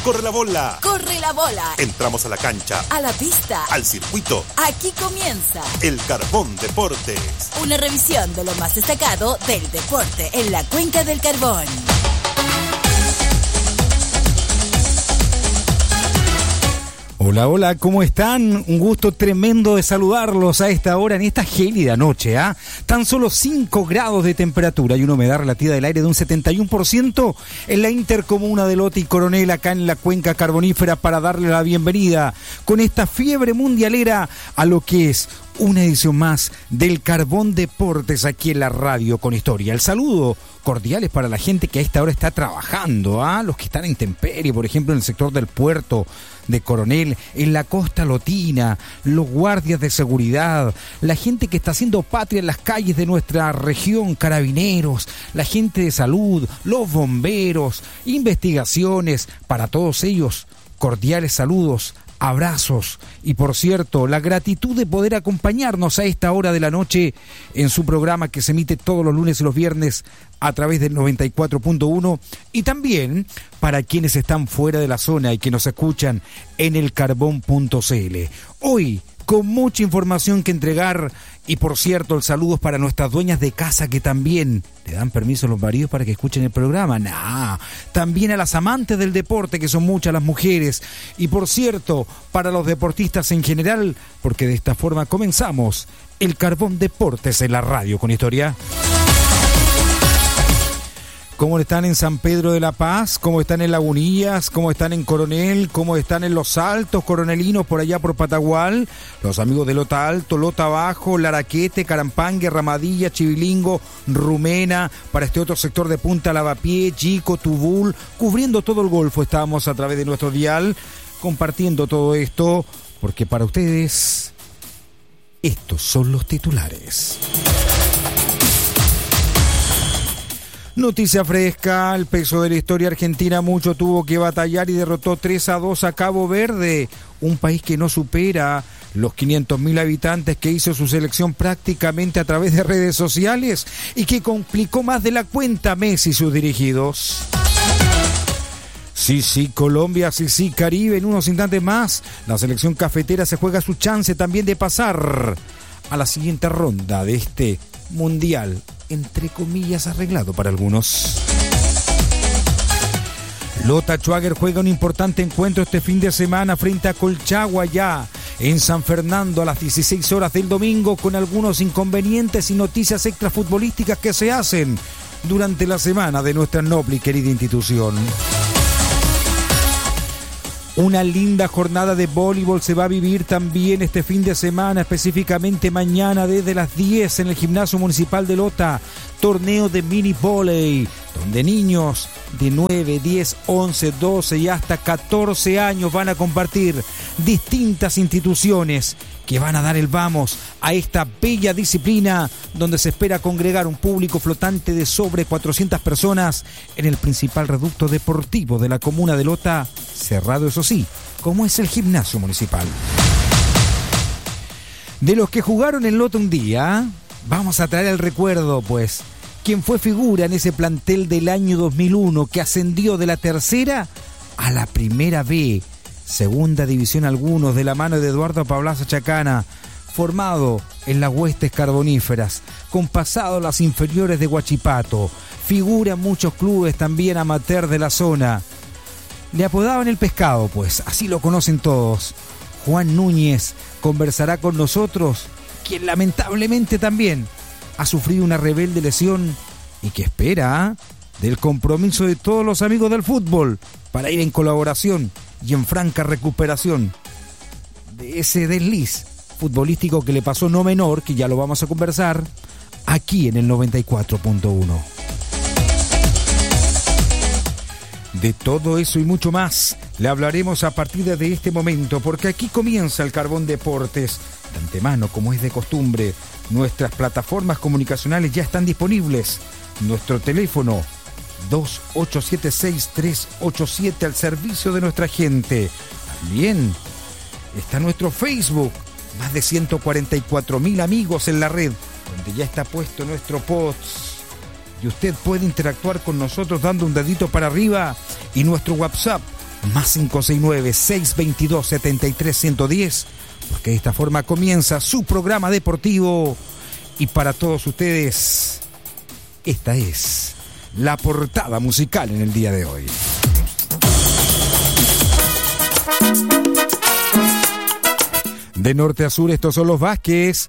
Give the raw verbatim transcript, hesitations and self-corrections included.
corre la bola. Corre la bola. Entramos a la cancha. A la pista. Al circuito. Aquí comienza El Carbón Deportes. Una revisión de lo más destacado del deporte en la Cuenca del Carbón. Hola, hola, ¿cómo están? Un gusto tremendo de saludarlos a esta hora, en esta gélida noche, ¿ah? ¿eh? Tan solo cinco grados de temperatura y una humedad relativa del aire de un setenta y uno por ciento en la intercomuna de Lota y Coronel, acá en la Cuenca Carbonífera, para darle la bienvenida con esta fiebre mundialera a lo que es una edición más del Carbón Deportes aquí en la radio con historia. El saludo cordial es para la gente que a esta hora está trabajando, ¿ah? ¿eh? Los que están en intemperie, por ejemplo, en el sector del puerto de Coronel, en la costa lotina, los guardias de seguridad, la gente que está haciendo patria en las calles de nuestra región, carabineros, la gente de salud, los bomberos, investigaciones, para todos ellos, cordiales saludos, abrazos y, por cierto, la gratitud de poder acompañarnos a esta hora de la noche en su programa que se emite todos los lunes y los viernes a través del noventa y cuatro punto uno, y también para quienes están fuera de la zona y que nos escuchan en el carbón punto c l. Hoy, con mucha información que entregar, y por cierto, el saludo es para nuestras dueñas de casa que también le dan permiso a los maridos para que escuchen el programa. Nah, también a las amantes del deporte, que son muchas las mujeres, y por cierto, para los deportistas en general, porque de esta forma comenzamos el Carbón Deportes en la radio con historia. ¿Cómo están en San Pedro de la Paz? ¿Cómo están en Lagunillas? ¿Cómo están en Coronel? ¿Cómo están en Los Altos coronelinos por allá por Patagual? Los amigos de Lota Alto, Lota Bajo, Laraquete, Carampangue, Ramadilla, Chivilingo, Rumena, para este otro sector de Punta Lavapié, Chico, Tubul, cubriendo todo el Golfo. Estábamos a través de nuestro dial compartiendo todo esto, porque para ustedes estos son los titulares. Noticia fresca, el peso de la historia argentina mucho tuvo que batallar y derrotó tres a dos a Cabo Verde, un país que no supera los quinientos mil habitantes, que hizo su selección prácticamente a través de redes sociales y que complicó más de la cuenta a Messi y sus dirigidos. Sí, sí, Colombia, sí, sí, Caribe, en unos instantes más, la selección cafetera se juega su chance también de pasar a la siguiente ronda de este mundial, entre comillas, arreglado para algunos. Lota Schwager juega un importante encuentro este fin de semana frente a Colchagua ya en San Fernando a las dieciséis horas del domingo, con algunos inconvenientes y noticias extrafutbolísticas que se hacen durante la semana de nuestra noble y querida institución. Una linda jornada de voleibol se va a vivir también este fin de semana, específicamente mañana desde las diez en el Gimnasio Municipal de Lota, torneo de mini volei, donde niños de nueve, diez, once, doce y hasta catorce años van a compartir distintas instituciones que van a dar el vamos a esta bella disciplina, donde se espera congregar un público flotante de sobre cuatrocientas personas en el principal reducto deportivo de la comuna de Lota, cerrado eso sí, como es el Gimnasio Municipal. De los que jugaron en Lota un día, vamos a traer el recuerdo, pues, quien fue figura en ese plantel del año dos mil uno que ascendió de la tercera a la primera B, segunda división algunos, de la mano de Eduardo Pablaza Chacana, formado en las huestes carboníferas, con pasado a las inferiores de Huachipato, figura en muchos clubes también amateur de la zona. Le apodaban el pescado, pues, así lo conocen todos. Juan Núñez conversará con nosotros, quien lamentablemente también ha sufrido una rebelde lesión y que espera ¿eh? del compromiso de todos los amigos del fútbol para ir en colaboración y en franca recuperación de ese desliz futbolístico que le pasó no menor, que ya lo vamos a conversar aquí en el noventa y cuatro punto uno. De todo eso y mucho más le hablaremos a partir de este momento, porque aquí comienza el Carbón Deportes. De antemano, como es de costumbre, nuestras plataformas comunicacionales ya están disponibles. Nuestro teléfono dos ocho siete seis tres ocho siete al servicio de nuestra gente. También está nuestro Facebook, más de ciento cuarenta y cuatro mil amigos en la red, donde ya está puesto nuestro post. Y usted puede interactuar con nosotros dando un dedito para arriba, y nuestro WhatsApp Más cinco seis nueve, seis dos dos, siete tres uno cero, porque de esta forma comienza su programa deportivo. Y para todos ustedes, esta es la portada musical en el día de hoy. De norte a sur, estos son los Vázquez.